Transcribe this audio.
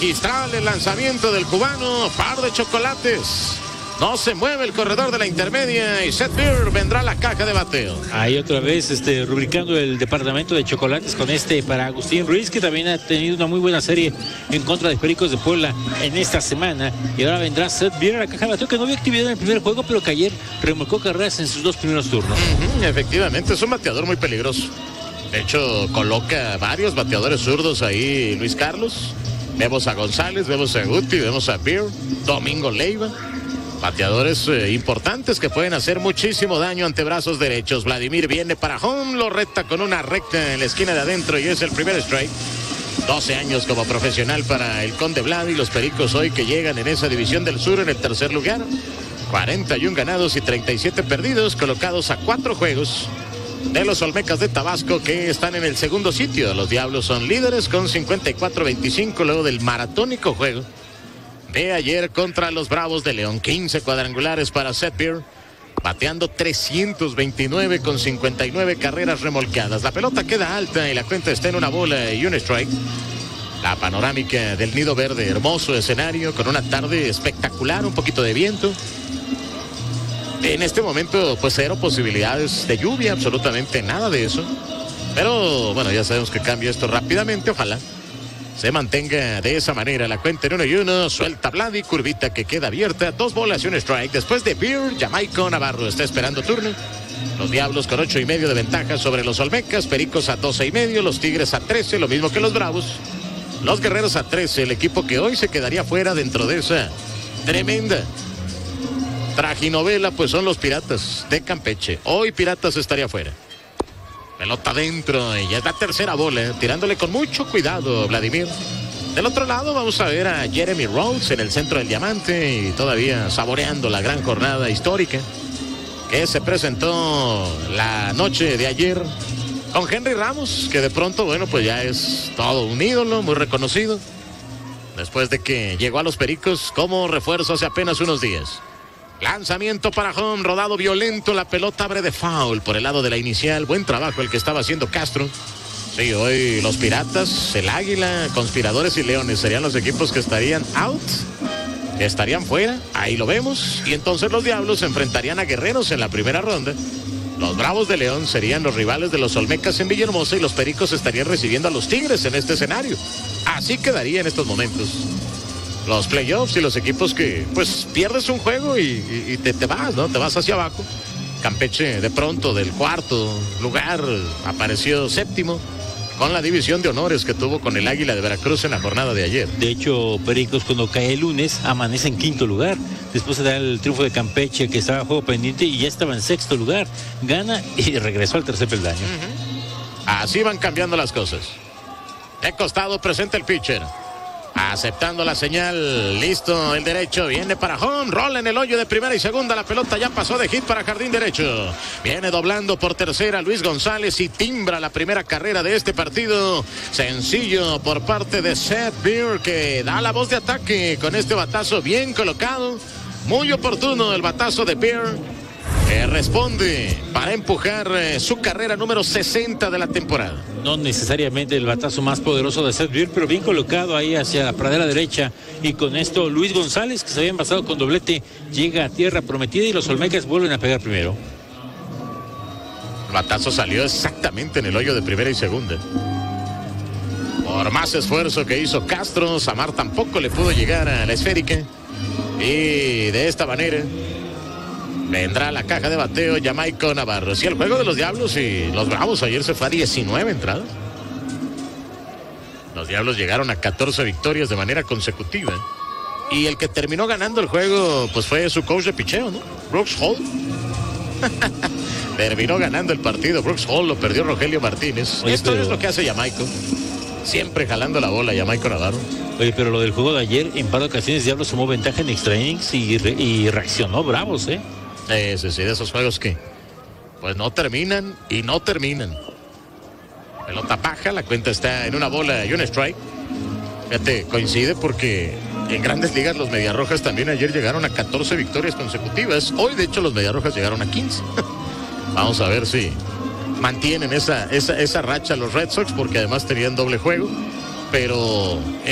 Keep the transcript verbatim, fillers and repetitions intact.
Magistral el lanzamiento del cubano, par de chocolates. No se mueve el corredor de la intermedia y Seth Beer vendrá a la caja de bateo. Ahí otra vez este, rubricando el departamento de chocolates con este para Agustín Ruiz, que también ha tenido una muy buena serie en contra de Pericos de Puebla en esta semana. Y ahora vendrá Seth Beer a la caja de bateo, que no había actividad en el primer juego, pero que ayer remolcó carreras en sus dos primeros turnos. Uh-huh, efectivamente, es un bateador muy peligroso. De hecho, coloca varios bateadores zurdos ahí Luis Carlos. Vemos a González, vemos a Guti, vemos a Beer, Domingo Leiva. Bateadores eh, importantes que pueden hacer muchísimo daño ante brazos derechos. Vladimir viene para home, lo reta con una recta en la esquina de adentro y es el primer strike. doce años como profesional para el Conde Vlad y los Pericos hoy que llegan en esa división del sur en el tercer lugar. cuarenta y uno ganados y treinta y siete perdidos, colocados a cuatro juegos de los Olmecas de Tabasco, que están en el segundo sitio. Los Diablos son líderes con cincuenta y cuatro veinticinco luego del maratónico juego de ayer contra los Bravos de León. quince cuadrangulares para Seth Beer, bateando trescientos veintinueve con cincuenta y nueve carreras remolcadas. La pelota queda alta y la cuenta está en una bola y un strike. La panorámica del Nido Verde, hermoso escenario con una tarde espectacular, un poquito de viento. En este momento pues cero posibilidades de lluvia, absolutamente nada de eso. Pero bueno, ya sabemos que cambia esto rápidamente, ojalá se mantenga de esa manera. La cuenta en uno y uno, suelta Vladi, curvita que queda abierta, dos bolas y un strike. Después de Beer, Jamaico Navarro está esperando turno. Los Diablos con ocho y medio de ventaja sobre los Olmecas, Pericos a doce y medio, los Tigres a trece, lo mismo que los Bravos. Los Guerreros a trece, el equipo que hoy se quedaría fuera dentro de esa tremenda traginovela, pues son los Piratas de Campeche. Hoy Piratas estaría fuera. Pelota adentro y ya es la tercera bola, tirándole con mucho cuidado Vladimir. Del otro lado vamos a ver a Jeremy Rhodes en el centro del diamante y todavía saboreando la gran jornada histórica que se presentó la noche de ayer con Henry Ramos, que de pronto, bueno, pues ya es todo un ídolo, muy reconocido, después de que llegó a los Pericos como refuerzo hace apenas unos días. Lanzamiento para home, rodado violento, la pelota abre de foul por el lado de la inicial. Buen trabajo el que estaba haciendo Castro. Sí, hoy los Piratas, el Águila, Conspiradores y Leones serían los equipos que estarían out, que estarían fuera, ahí lo vemos. Y entonces los Diablos se enfrentarían a Guerreros en la primera ronda. Los Bravos de León serían los rivales de los Olmecas en Villahermosa y los Pericos estarían recibiendo a los Tigres en este escenario. Así quedaría en estos momentos los playoffs y los equipos que pues pierdes un juego y, y, y te, te vas, ¿no? Te vas hacia abajo. Campeche de pronto del cuarto lugar apareció séptimo con la división de honores que tuvo con el Águila de Veracruz en la jornada de ayer. De hecho, Pericos cuando cae el lunes amanece en quinto lugar. Después se da el triunfo de Campeche, que estaba a juego pendiente y ya estaba en sexto lugar. Gana y regresó al tercer peldaño. Uh-huh. Así van cambiando las cosas. De costado presenta el pitcher. Aceptando la señal, listo el derecho, viene para home, rola en el hoyo de primera y segunda, la pelota ya pasó de hit para jardín derecho. Viene doblando por tercera Luis González y timbra la primera carrera de este partido. Sencillo por parte de Seth Beer, que da la voz de ataque con este batazo bien colocado. Muy oportuno el batazo de Beer, que responde para empujar eh, su carrera número sesenta de la temporada. No necesariamente el batazo más poderoso de Seth Beer, pero bien colocado ahí hacia la pradera derecha. Y con esto Luis González, que se había envasado con doblete, llega a tierra prometida y los Olmecas vuelven a pegar primero. El batazo salió exactamente en el hoyo de primera y segunda. Por más esfuerzo que hizo Castro, Samar tampoco le pudo llegar a la esférica. Y de esta manera vendrá la caja de bateo Jamaico Navarro. Si el juego de los Diablos y los Bravos ayer se fue a diecinueve entradas. Los Diablos llegaron a catorce victorias de manera consecutiva. Y el que terminó ganando el juego pues fue su coach de picheo, ¿no? Brooks Hall. Terminó ganando el partido Brooks Hall, lo perdió Rogelio Martínez. Oye, Esto pero... es lo que hace Jamaico. Siempre jalando la bola Jamaico Navarro. Oye, pero lo del juego de ayer, en par de ocasiones Diablos tomó ventaja en extra innings y, re y reaccionó Bravos, ¿eh? Ese sí, de esos juegos que pues no terminan y no terminan. Pelota baja, la cuenta está en una bola y un strike. Fíjate, coincide porque en Grandes Ligas los Mediarrojas también ayer llegaron a catorce victorias consecutivas. Hoy de hecho los Mediarrojas llegaron a quince. Vamos a ver si mantienen esa, esa, esa racha los Red Sox, porque además tenían doble juego, pero